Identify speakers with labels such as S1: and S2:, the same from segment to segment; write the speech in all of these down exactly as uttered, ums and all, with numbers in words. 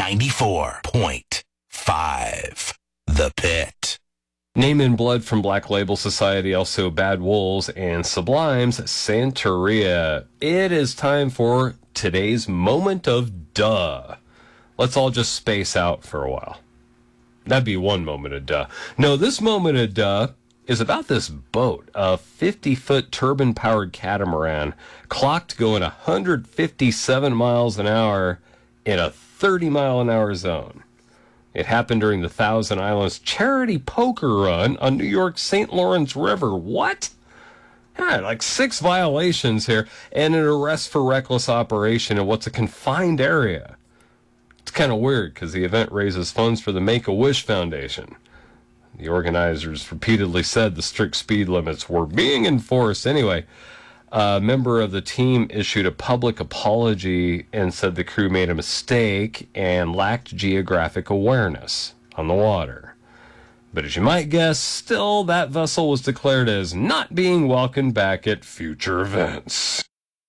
S1: ninety-four point five. The Pit.
S2: Name in Blood from Black Label Society, also Bad Wolves, and Sublime's Santeria. It is time for today's moment of duh. Let's all just space out for a while. That'd be one moment of duh. No, this moment of duh is about this boat, a fifty-foot turbine-powered catamaran, clocked going one hundred fifty-seven miles an hour in a thirty mile an hour zone. It happened during the Thousand Islands charity poker run on New York's Saint Lawrence River. What? Yeah, like six violations here and an arrest for reckless operation in what's a confined area. It's kind of weird because the event raises funds for the Make-A-Wish Foundation. The organizers repeatedly said the strict speed limits were being enforced. Anyway, a member of the team issued a public apology and said the crew made a mistake and lacked geographic awareness on the water. But as you might guess, still that vessel was declared as not being welcomed back at future events.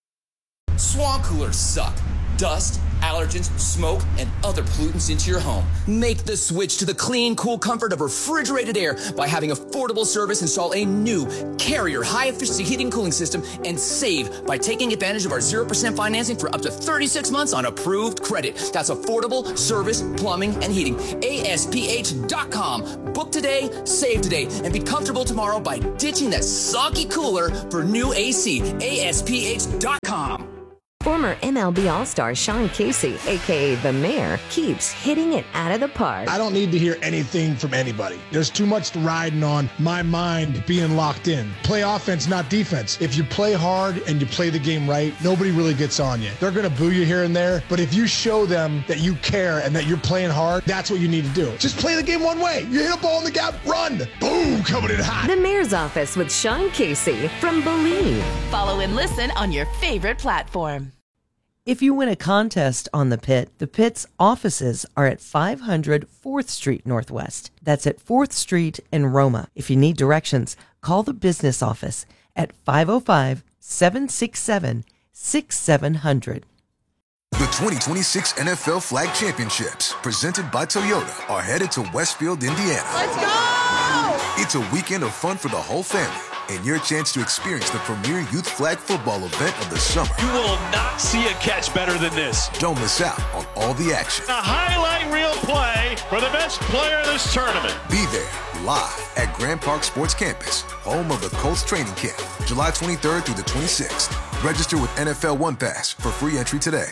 S3: Swamp coolers suck. Dust, allergens, smoke, and other pollutants into your home. Make the switch to the clean, cool comfort of refrigerated air by having Affordable Service install a new Carrier high-efficiency heating and cooling system and save by taking advantage of our zero percent financing for up to thirty-six months on approved credit. That's Affordable Service Plumbing and Heating. A S P H dot com. Book today, save today, and be comfortable tomorrow by ditching that soggy cooler for new A C. A S P H dot com.
S4: Former M L B All-Star Sean Casey, a k a. The Mayor, keeps hitting it out of the park.
S5: I don't need to hear anything from anybody. There's too much riding on my mind being locked in. Play offense, not defense. If you play hard and you play the game right, nobody really gets on you. They're going to boo you here and there, but if you show them that you care and that you're playing hard, that's what you need to do. Just play the game one way. You hit a ball in the gap, run. Boom, coming in hot.
S4: The Mayor's Office with Sean Casey from Believe.
S6: Follow and listen on your favorite platform.
S7: If you win a contest on The Pit, The Pit's offices are at five hundred fourth Street Northwest. That's at fourth Street in Roma. If you need directions, call the business office at five oh five, seven six seven, six seven zero zero.
S8: The twenty twenty-six N F L Flag Championships, presented by Toyota, are headed to Westfield, Indiana.
S9: Let's go!
S8: It's a weekend of fun for the whole family, and your chance to experience the premier youth flag football event of the summer.
S10: You will not see a catch better than this.
S8: Don't miss out on all the action.
S10: A highlight reel play for the best player in this tournament.
S8: Be there live at Grand Park Sports Campus, home of the Colts training camp, July twenty-third through the twenty-sixth. Register with N F L One Pass for free entry today.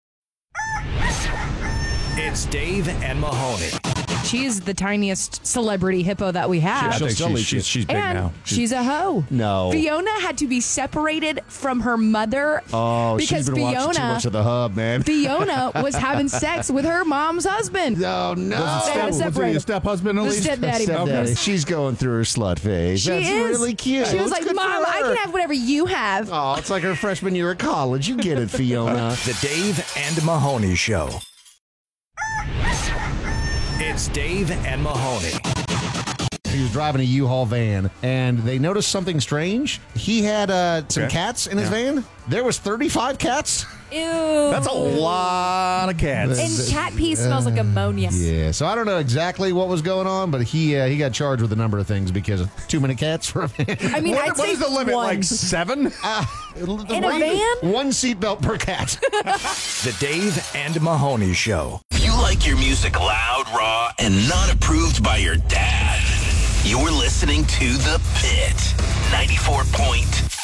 S11: It's Dave and Mahoney.
S12: She's the tiniest celebrity hippo that we have.
S13: I think she's, she's, she's big
S12: and
S13: now.
S12: She's, she's a hoe.
S13: No.
S12: Fiona had to be separated from her mother
S13: oh,
S12: because
S13: she's been
S12: Fiona,
S13: watching too much of the hub, man.
S12: Fiona was having sex with her mom's husband.
S13: No, no.
S12: They had to separate
S13: Was it step husband at
S12: the
S13: least?
S12: stepdaddy.
S13: Stepdaddy. She's going through her slut phase.
S12: She
S13: That's
S12: is.
S13: really cute.
S12: She was
S13: That's
S12: like, Mom, I can have whatever you have.
S13: Oh, it's like her freshman year at college. You get it, Fiona.
S11: The Dave and Mahoney Show. It's Dave and Mahoney.
S13: He was driving a U-Haul van, and they noticed something strange. He had uh, some
S14: okay.
S13: cats in his
S14: yeah.
S13: van. There was thirty-five cats.
S12: Ew.
S14: That's a lot of cats.
S12: And cat pee smells like ammonia.
S13: Yeah, so I don't know exactly what was going on, but he uh, he got charged with a number of things because of too many cats for a van.
S12: I mean,
S14: what,
S12: I'd
S14: what
S12: say
S14: is the limit?
S12: one.
S14: Like seven?
S13: Uh,
S12: in a van?
S13: One seatbelt per cat.
S11: The Dave and Mahoney Show.
S1: If you like your music loud, raw, and not approved by your dad, you're listening to The Pit ninety-four point